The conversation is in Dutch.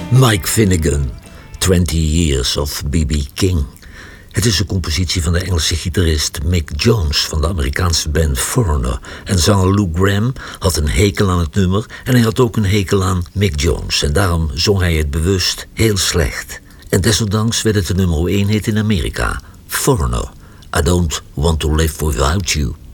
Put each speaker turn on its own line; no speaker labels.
Mike Finnegan, 20 Years of B.B. King. Het is een compositie van de Engelse gitarist Mick Jones van de Amerikaanse band Foreigner. En zanger Lou Gramm had een hekel aan het nummer en hij had ook een hekel aan Mick Jones. En daarom zong hij het bewust heel slecht. En desondanks werd het de nummer 1 hit in Amerika. Foreigner, I Don't Want to Live Without You.